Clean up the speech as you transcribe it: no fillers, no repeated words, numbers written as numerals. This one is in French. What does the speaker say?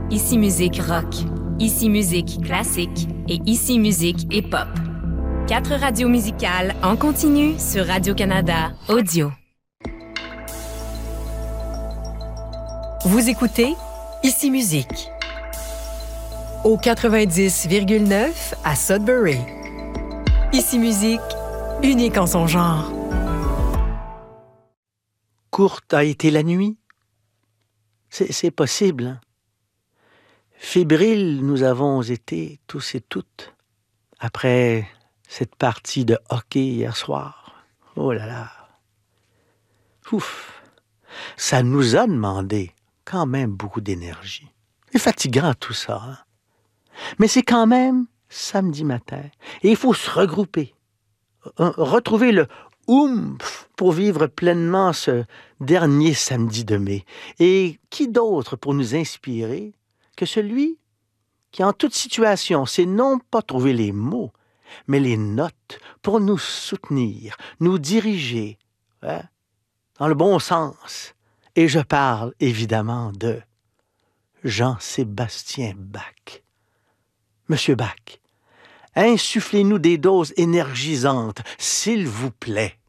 Ici Musique rock, ici Musique classique et ici Musique hip-hop. 4 radios musicales en continu sur Radio-Canada Audio. Vous écoutez Ici Musique au 90,9 à Sudbury. Ici Musique, unique en son genre. Courte a été la nuit? C'est possible, hein? Fébriles nous avons été tous et toutes après cette partie de hockey hier soir. Oh là là! Ouf! Ça nous a demandé quand même beaucoup d'énergie. C'est fatigant tout ça, hein? Mais c'est quand même samedi matin et il faut se regrouper, retrouver le oomph pour vivre pleinement ce dernier samedi de mai. Et qui d'autre pour nous inspirer que celui qui, en toute situation, sait non pas trouver les mots, mais les notes pour nous soutenir, nous diriger, hein, dans le bon sens. Et je parle évidemment de Jean-Sébastien Bach. Monsieur Bach, insufflez-nous des doses énergisantes, s'il vous plaît.